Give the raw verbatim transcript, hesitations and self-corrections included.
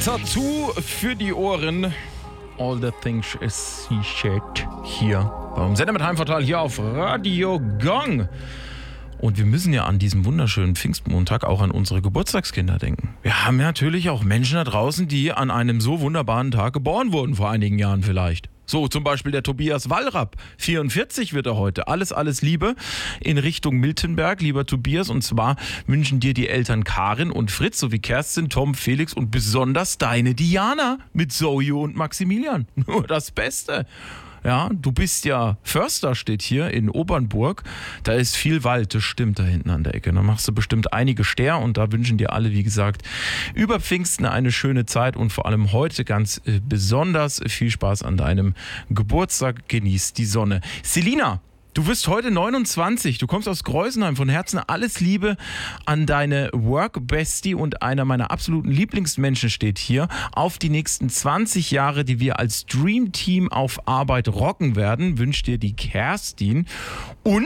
Tattoo für die Ohren. All the things she said hier beim Sender mit Heimvorteil hier auf Radio Gong. Und wir müssen ja an diesem wunderschönen Pfingstmontag auch an unsere Geburtstagskinder denken. Wir haben natürlich auch Menschen da draußen, die an einem so wunderbaren Tag geboren wurden, vor einigen Jahren vielleicht. So, zum Beispiel der Tobias Wallrapp. vierundvierzig wird er heute. Alles, alles Liebe in Richtung Miltenberg, lieber Tobias. Und zwar wünschen dir die Eltern Karin und Fritz sowie Kerstin, Tom, Felix und besonders deine Diana mit Zoe und Maximilian. Nur das Beste. Ja, du bist ja Förster, steht hier in Obernburg. Da ist viel Wald, das stimmt, da hinten an der Ecke. Da machst du bestimmt einige Stär und da wünschen dir alle, wie gesagt, über Pfingsten eine schöne Zeit und vor allem heute ganz äh, besonders viel Spaß an deinem Geburtstag. Genieß die Sonne. Selina, du wirst heute neunundzwanzig, du kommst aus Greusenheim. Von Herzen alles Liebe an deine Work-Bestie und einer meiner absoluten Lieblingsmenschen steht hier. Auf die nächsten zwanzig Jahre, die wir als Dream Team auf Arbeit rocken werden, wünscht dir die Kerstin. Und